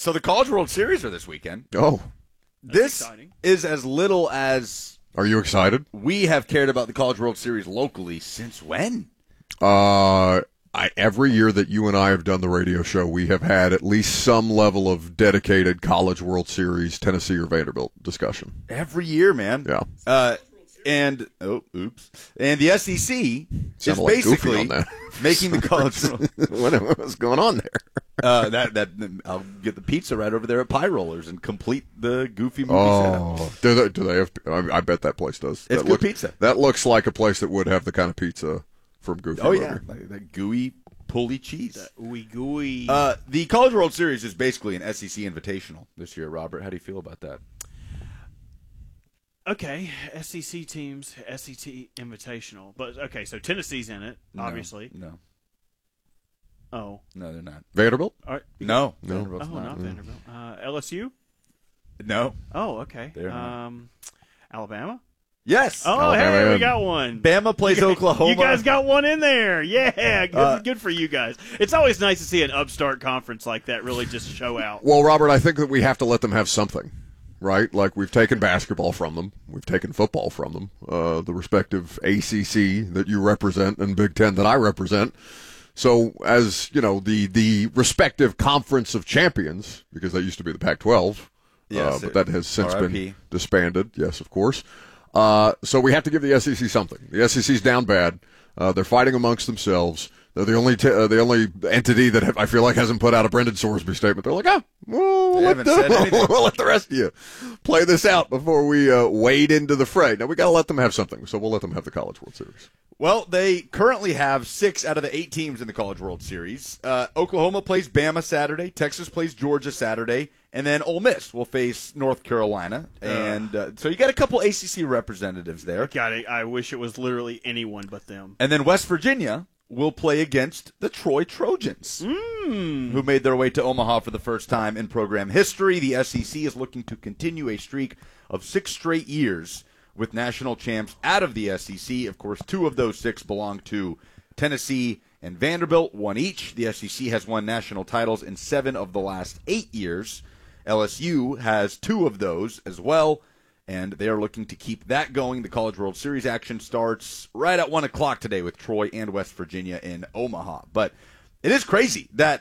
So the College World Series are this weekend. Oh, This exciting. is as little as are you excited? we have cared about the College World Series locally since when? Every year that you and I have done the radio show, we have had at least some level of dedicated College World Series, Tennessee or Vanderbilt discussion. Every year, man. Yeah. And the SEC is Sounded like Goofy basically on that. making the College World. What's going on there? That I'll get the pizza right over there at Pie Rollers and complete the Goofy movie setup. Oh, do they have? I bet that place does. It's good pizza. That looks like a place that would have the kind of pizza from Goofy. Oh movie. yeah, like that gooey pulley cheese. Ooey gooey. The College World Series is basically an SEC Invitational this year. Robert, how do you feel about that? Okay, SEC teams, SEC Invitational. But, okay, so Tennessee's in it, obviously. No, Oh. they're not. Vanderbilt? All right. No, No. Vanderbilt's Oh, not Vanderbilt. LSU? No. Oh, okay. They're not. Alabama? Yes. Oh, Alabama hey, we in. got one. Bama plays Oklahoma. You guys got one in there. Yeah, good for you guys. It's always nice to see an upstart conference like that really just show out. Well, Robert, I think that we have to let them have something, right? Like we've taken basketball from them, we've taken football from them, the respective ACC that you represent and Big Ten that I represent. So, as you know, the respective conference of champions, because that used to be the Pac-12, Yes, but that has since RIP. been disbanded. Yes, of course. So we have to give the SEC something. The SEC's down bad. They're fighting amongst themselves. They're the only entity that I feel like hasn't put out a Brendan Sorsby statement. They're like, we'll let the rest of you play this out before we wade into the fray. Now we got to let them have something, so we'll let them have the College World Series. Well, they currently have 6 out of the 8 teams in the College World Series. Oklahoma plays Bama Saturday. Texas plays Georgia Saturday. And then Ole Miss will face North Carolina. And so you got a couple ACC representatives there. God, I wish it was literally anyone but them. And then West Virginia will play against the Troy Trojans, who made their way to Omaha for the first time in program history. The SEC is looking to continue a streak of 6 straight years with national champs out of the SEC. Of course, 2 of those 6 belong to Tennessee and Vanderbilt, 1 each. The SEC has won national titles in 7 of the last 8 years. LSU has 2 of those as well, and they are looking to keep that going. The College World Series action starts right at 1 o'clock today with Troy and West Virginia in Omaha. But it is crazy that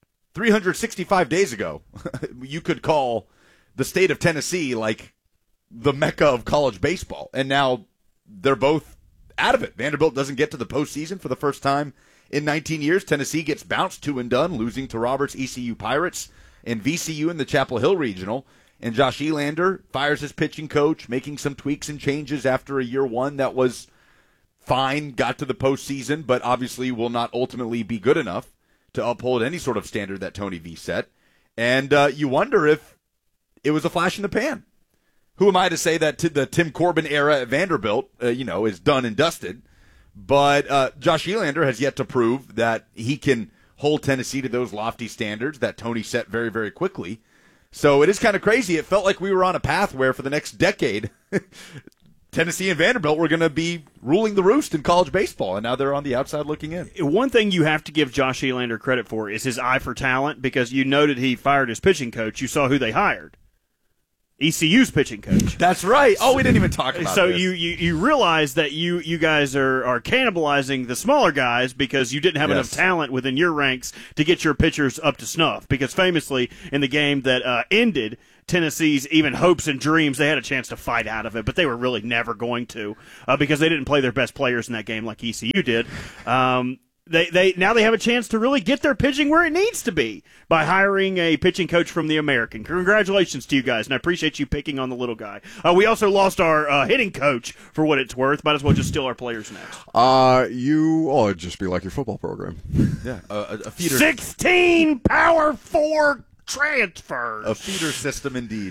365 days ago, you could call the state of Tennessee like the mecca of college baseball, and now they're both out of it. Vanderbilt doesn't get to the postseason for the first time in 19 years. Tennessee gets bounced 2 and done, losing to Roberts ECU Pirates and VCU in the Chapel Hill Regional. And Josh Elander fires his pitching coach, making some tweaks and changes after a year 1 that was fine, got to the postseason, but obviously will not ultimately be good enough to uphold any sort of standard that Tony V set. And you wonder if it was a flash in the pan. Who am I to say that the Tim Corbin era at Vanderbilt, is done and dusted? But Josh Elander has yet to prove that he can hold Tennessee to those lofty standards that Tony set very, very quickly. So it is kind of crazy. It felt like we were on a path where for the next decade, Tennessee and Vanderbilt were going to be ruling the roost in college baseball, and now they're on the outside looking in. One thing you have to give Josh Elander credit for is his eye for talent, because you noted he fired his pitching coach. You saw who they hired. ECU's pitching coach. That's right. Oh, we didn't even talk about so this. you realize that you guys are cannibalizing the smaller guys because you didn't have enough talent within your ranks to get your pitchers up to snuff. Because famously, in the game that ended Tennessee's even hopes and dreams, they had a chance to fight out of it, but they were really never going to because they didn't play their best players in that game like ECU did. They now they have a chance to really get their pitching where it needs to be by hiring a pitching coach from the American. Congratulations to you guys, and I appreciate you picking on the little guy. We also lost our hitting coach for what it's worth. Might as well just steal our players next. It'd just be like your football program. Yeah, a feeder. 16 Power 4 transfers. A feeder system indeed.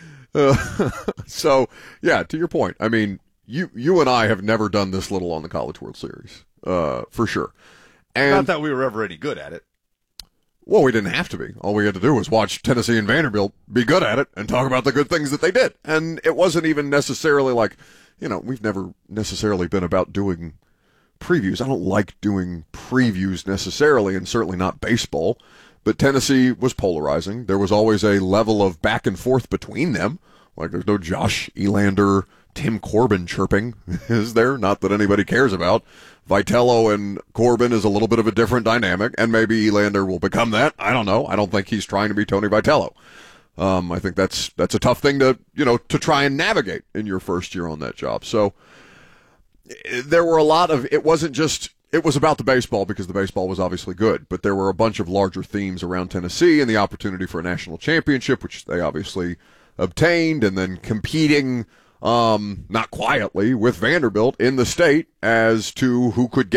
So, yeah, to your point, I mean, you and I have never done this little on the College World Series, for sure. And, not that we were ever any good at it. Well, we didn't have to be. All we had to do was watch Tennessee and Vanderbilt be good at it and talk about the good things that they did. And it wasn't even necessarily like, we've never necessarily been about doing previews. I don't like doing previews necessarily, and certainly not baseball. but Tennessee was polarizing. There was always a level of back and forth between them. Like there's no Josh Elander, Tim Corbin chirping, is there? Not that anybody cares about. Vitello and Corbin is a little bit of a different dynamic, and maybe Elander will become that. I don't know. I don't think he's trying to be Tony Vitello. I think that's a tough thing to try and navigate in your first year on that job. So there were a lot of, it was about the baseball because the baseball was obviously good, but there were a bunch of larger themes around Tennessee and the opportunity for a national championship, which they obviously obtained, and then competing not quietly with Vanderbilt in the state as to who could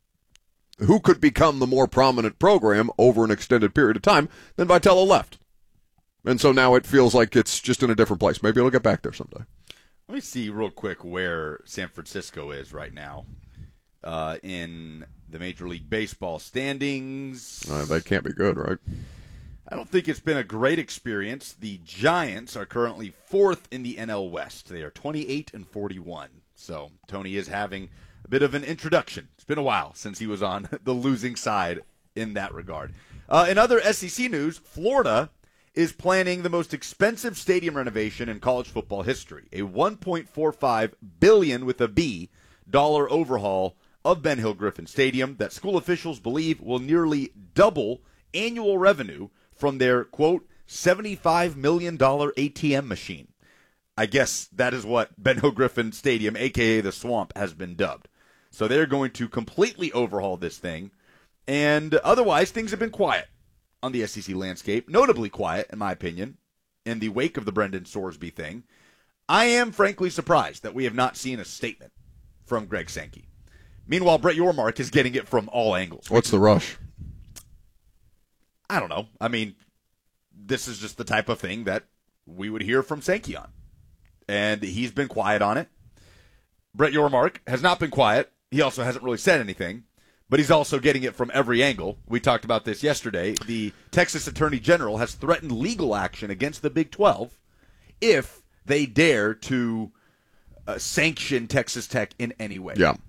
become the more prominent program over an extended period of time. Then Vitello left. And so now it feels like it's just in a different place. Maybe it'll get back there someday. Let me see real quick where San Francisco is right now in the Major League Baseball standings. They can't be good, right? I don't think it's been a great experience. The Giants are currently 4th in the NL West. They are 28-41. So Tony is having a bit of an introduction. It's been a while since he was on the losing side in that regard. In other SEC news, Florida is planning the most expensive stadium renovation in college football history, a $1.45 billion with a B dollar overhaul of Ben Hill Griffin Stadium that school officials believe will nearly double annual revenue from their, quote, $75 million ATM machine. I guess that is what Ben Hill Griffin Stadium, a.k.a. the Swamp, has been dubbed. So they're going to completely overhaul this thing, and otherwise things have been quiet on the SEC landscape, notably quiet, in my opinion, in the wake of the Brendan Sorsby thing. I am frankly surprised that we have not seen a statement from Greg Sankey. Meanwhile, Brett Yormark is getting it from all angles. What's the rush? I don't know. I mean, this is just the type of thing that we would hear from Sankey on. And he's been quiet on it. Brett Yormark has not been quiet. He also hasn't really said anything. But he's also getting it from every angle. We talked about this yesterday. The Texas Attorney General has threatened legal action against the Big 12 if they dare to sanction Texas Tech in any way. Yeah.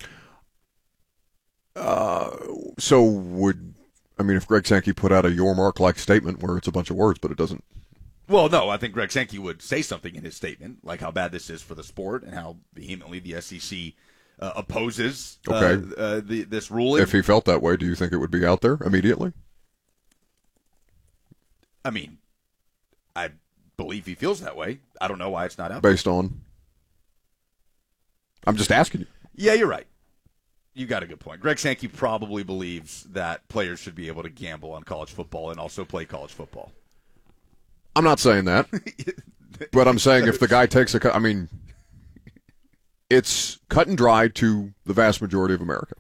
If Greg Sankey put out a Yormark-like statement where it's a bunch of words, but it doesn't. Well, no, I think Greg Sankey would say something in his statement, like how bad this is for the sport and how vehemently the SEC opposes this ruling. If he felt that way, do you think it would be out there immediately? I mean, I believe he feels that way. I don't know why it's not out Based on? I'm just asking you. Yeah, you're right. You got a good point. Greg Sankey probably believes that players should be able to gamble on college football and also play college football. I'm not saying that. But I'm saying if the guy takes it's cut and dry to the vast majority of America.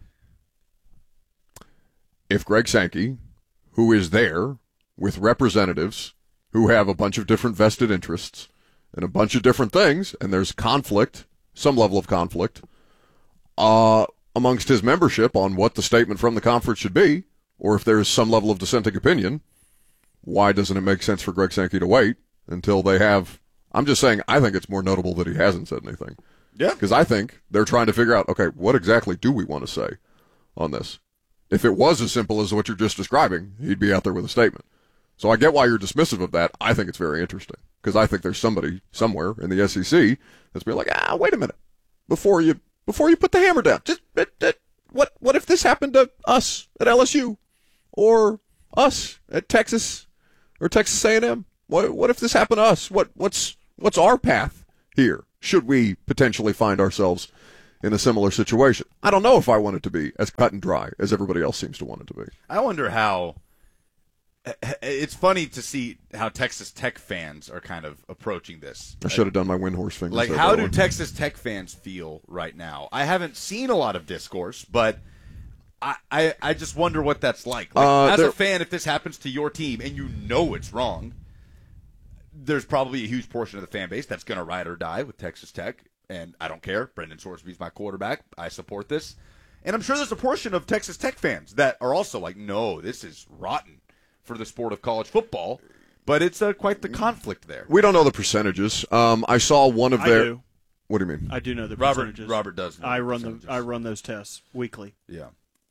If Greg Sankey, who is there with representatives who have a bunch of different vested interests and a bunch of different things, and there's conflict, some level of conflict, amongst his membership on what the statement from the conference should be, or if there's some level of dissenting opinion, why doesn't it make sense for Greg Sankey to wait until they have... I'm just saying, I think it's more notable that he hasn't said anything. Yeah. Because I think they're trying to figure out, okay, what exactly do we want to say on this? If it was as simple as what you're just describing, he'd be out there with a statement. So I get why you're dismissive of that. I think it's very interesting. Because I think there's somebody somewhere in the SEC that's being like, wait a minute. Before you put the hammer down, just what if this happened to us at LSU? Or us at Texas or Texas A&M? What if this happened to us? What's our path here? Should we potentially find ourselves in a similar situation? I don't know if I want it to be as cut and dry as everybody else seems to want it to be. I wonder how – it's funny to see how Texas Tech fans are kind of approaching this. I should have done my Windhorse fingers. Like, how do Texas Tech fans feel right now? I haven't seen a lot of discourse, but I just wonder what that's like. As a fan, if this happens to your team and you know it's wrong – there's probably a huge portion of the fan base that's going to ride or die with Texas Tech, and I don't care. Brendan Sorsby's my quarterback. I support this. And I'm sure there's a portion of Texas Tech fans that are also like, no, this is rotten for the sport of college football. But it's quite the conflict there. We don't know the percentages. I saw one of their... I do. What do you mean? I do know the percentages. Robert does know I run those tests weekly. Yeah.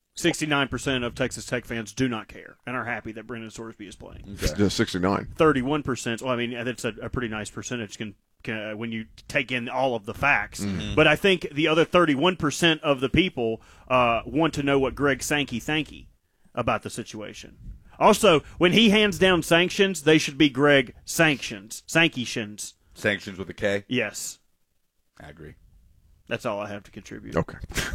69% of Texas Tech fans do not care and are happy that Brendan Sorsby is playing. Okay. 69. 31%. Well, I mean, that's a pretty nice percentage when you take in all of the facts. Mm-hmm. But I think the other 31% of the people want to know what Greg Sankey thanky about the situation. Also, when he hands down sanctions, they should be Greg Sanctions. Sanctions. Sanctions with a K? Yes. I agree. That's all I have to contribute. Okay.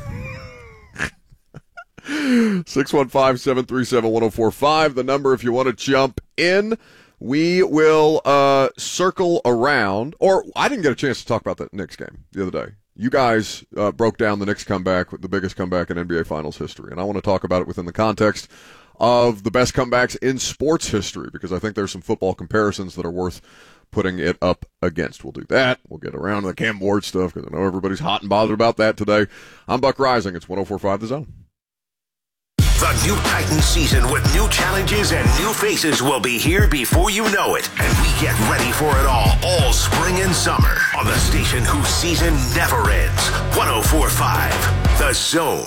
615-737-1045, the number if you want to jump in. We will circle around. Or I didn't get a chance to talk about that Knicks game the other day. You guys broke down the Knicks comeback, the biggest comeback in NBA Finals history. And I want to talk about it within the context of the best comebacks in sports history, because I think there's some football comparisons that are worth putting it up against. We'll do that. We'll get around to the Cam Ward stuff, because I know everybody's hot and bothered about that today. I'm Buck Rising. It's 104.5 The Zone. The new Titans season with new challenges and new faces will be here before you know it. And we get ready for it all spring and summer on the station whose season never ends. 104.5 The Zone.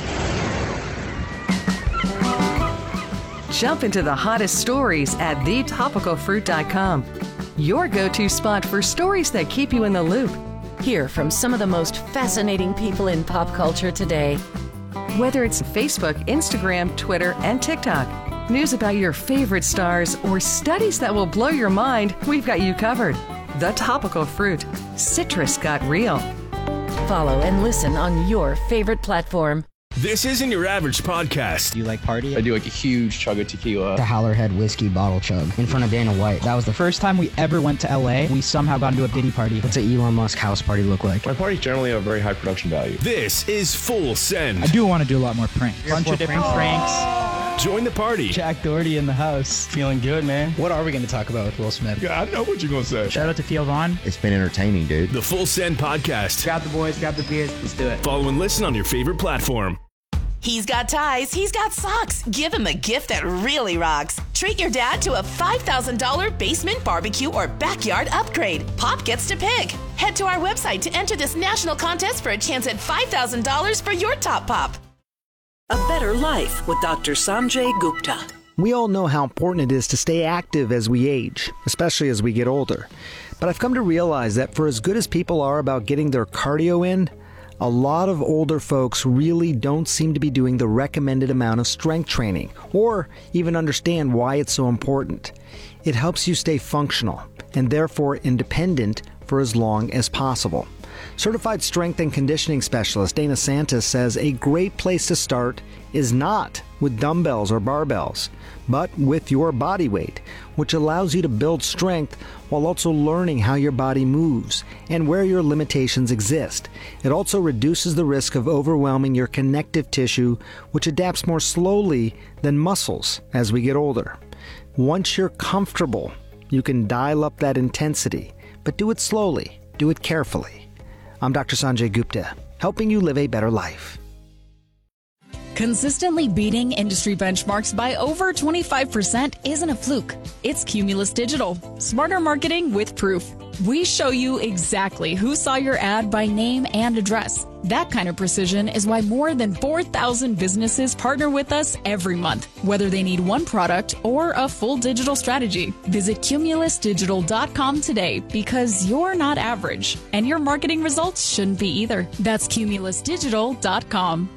Jump into the hottest stories at thetopicalfruit.com. Your go-to spot for stories that keep you in the loop. Hear from some of the most fascinating people in pop culture today. Whether it's Facebook, Instagram, Twitter, and TikTok, news about your favorite stars, or studies that will blow your mind, we've got you covered. The Topical Fruit. Citrus got real. Follow and listen on your favorite platform. This isn't your average podcast. Do you like party? I do like a huge chug of tequila. The Howlerhead whiskey bottle chug in front of Dana White. That was the first time we ever went to LA. We somehow got into a Diddy party. What's an Elon Musk house party look like? My parties generally have very high production value. This is Full Send. I do want to do a lot more pranks. Bunch of different pranks. Join the party. Jack Doherty in the house. Feeling good, man. What are we going to talk about with Will Smith? Yeah, I know what you're going to say. Shout out to Theo Vaughn. It's been entertaining, dude. The Full Send podcast. Grab the boys, grab the beers. Let's do it. Follow and listen on your favorite platform. He's got ties, he's got socks. Give him a gift that really rocks. Treat your dad to a $5,000 basement barbecue or backyard upgrade. Pop gets to pick. Head to our website to enter this national contest for a chance at $5,000 for your top pop. A Better Life with Dr. Sanjay Gupta. We all know how important it is to stay active as we age, especially as we get older. But I've come to realize that for as good as people are about getting their cardio in, a lot of older folks really don't seem to be doing the recommended amount of strength training, or even understand why it's so important. It helps you stay functional, and therefore independent for as long as possible. Certified strength and conditioning specialist Dana Santis says a great place to start is not with dumbbells or barbells, but with your body weight, which allows you to build strength while also learning how your body moves and where your limitations exist. It also reduces the risk of overwhelming your connective tissue, which adapts more slowly than muscles as we get older. Once you're comfortable, you can dial up that intensity, but do it slowly, do it carefully. I'm Dr. Sanjay Gupta, helping you live a better life. Consistently beating industry benchmarks by over 25% isn't a fluke. It's Cumulus Digital. Smarter marketing with proof. We show you exactly who saw your ad by name and address. That kind of precision is why more than 4,000 businesses partner with us every month, whether they need one product or a full digital strategy. Visit cumulusdigital.com today, because you're not average, and your marketing results shouldn't be either. That's cumulusdigital.com.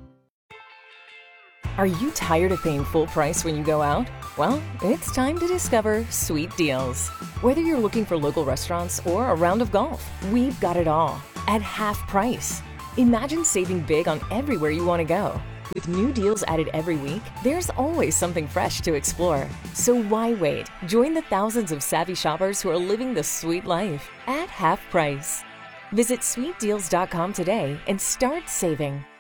Are you tired of paying full price when you go out? Well, it's time to discover Sweet Deals. Whether you're looking for local restaurants or a round of golf, we've got it all at half price. Imagine saving big on everywhere you want to go. With new deals added every week, there's always something fresh to explore. So why wait? Join the thousands of savvy shoppers who are living the sweet life at half price. Visit sweetdeals.com today and start saving.